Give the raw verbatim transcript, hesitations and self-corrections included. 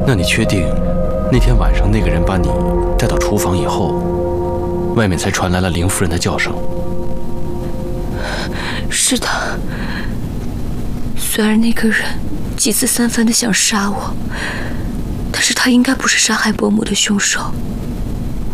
那你确定，那天晚上那个人把你带到厨房以后，外面才传来了林夫人的叫声？ 是的。虽然那个人几次三番的想杀我，但是他应该不是杀害伯母的凶手。